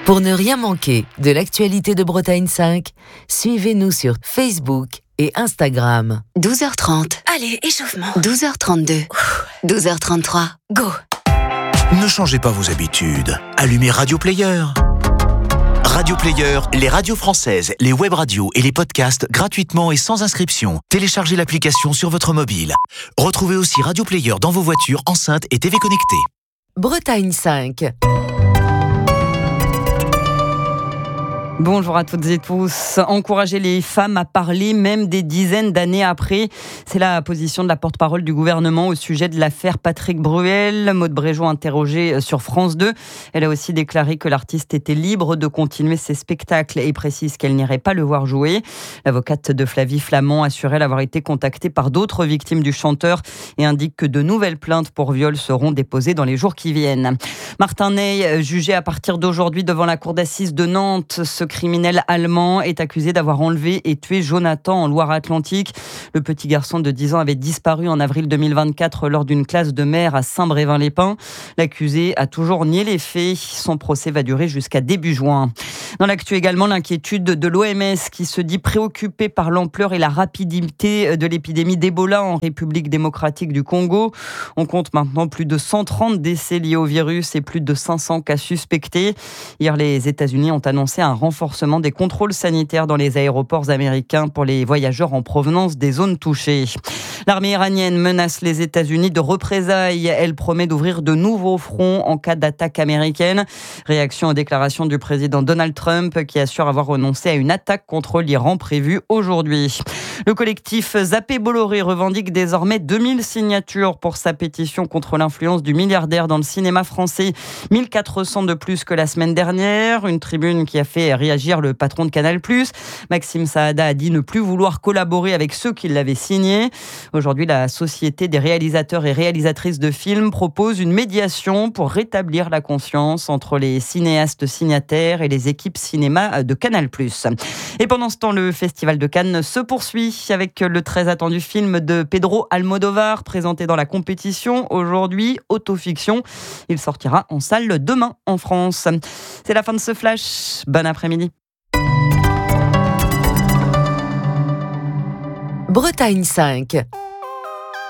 Pour ne rien manquer de l'actualité de Bretagne 5, suivez-nous sur Facebook et Instagram. 12h30. Allez, échauffement. 12h32. 12h33. Go. Ne changez pas vos habitudes. Allumez Radio Player. Radio Player, les radios françaises, les web radios et les podcasts gratuitement et sans inscription. Téléchargez l'application sur votre mobile. Retrouvez aussi Radio Player dans vos voitures, enceintes et TV connectées. Bretagne 5. Bonjour à toutes et tous. Encourager les femmes à parler, même des dizaines d'années après, c'est la position de la porte-parole du gouvernement au sujet de l'affaire Patrick Bruel. Maude Bréjon interrogée sur France 2. Elle a aussi déclaré que l'artiste était libre de continuer ses spectacles et précise qu'elle n'irait pas le voir jouer. L'avocate de Flavie Flament assurait l'avoir été contactée par d'autres victimes du chanteur et indique que de nouvelles plaintes pour viol seront déposées dans les jours qui viennent. Martin Ney, jugé à partir d'aujourd'hui devant la cour d'assises de Nantes. Ce criminel allemand est accusé d'avoir enlevé et tué Jonathan en Loire-Atlantique. Le petit garçon de 10 ans avait disparu en avril 2024 lors d'une classe de mer à Saint-Brévin-les-Pins. L'accusé a toujours nié les faits. Son procès va durer jusqu'à début juin. Dans l'actu également, l'inquiétude de l'OMS qui se dit préoccupée par l'ampleur et la rapidité de l'épidémie d'Ebola en République démocratique du Congo. On compte maintenant plus de 130 décès liés au virus et plus de 500 cas suspectés. Hier, les États-Unis ont annoncé un renforcement des contrôles sanitaires dans les aéroports américains pour les voyageurs en provenance des zones touchées. L'armée iranienne menace les États-Unis de représailles. Elle promet d'ouvrir de nouveaux fronts en cas d'attaque américaine. Réaction aux déclarations du président Donald Trump qui assure avoir renoncé à une attaque contre l'Iran prévue aujourd'hui. Le collectif Zappé Bolloré revendique désormais 2000 signatures pour sa pétition contre l'influence du milliardaire dans le cinéma français. 1400 de plus que la semaine dernière. Une tribune qui a fait réagir le patron de Canal+. Maxime Saada a dit ne plus vouloir collaborer avec ceux qui l'avaient signé. Aujourd'hui, la Société des réalisateurs et réalisatrices de films propose une médiation pour rétablir la confiance entre les cinéastes signataires et les équipes cinéma de Canal+. Et pendant ce temps, le Festival de Cannes se poursuit avec le très attendu film de Pedro Almodovar présenté dans la compétition. Aujourd'hui, Autofiction. Il sortira en salle demain en France. C'est la fin de ce flash. Bon après-midi. Bretagne 5.